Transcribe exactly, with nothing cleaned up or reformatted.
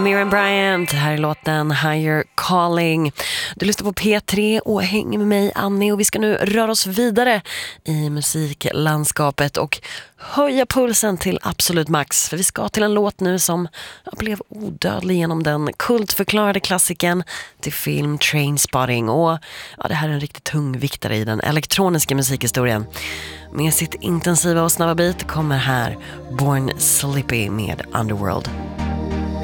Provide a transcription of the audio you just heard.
Miriam Bryant, här är låten Higher Calling. Du lyssnar på P tre och hänger med mig, Annie, och vi ska nu röra oss vidare i musiklandskapet och höja pulsen till absolut max, för vi ska till en låt nu som blev odödlig genom den kultförklarade klassiken till film Trainspotting, och ja, det här är en riktigt tung viktare i den elektroniska musikhistorien. Med sitt intensiva och snabba beat kommer här Born Slippy med Underworld.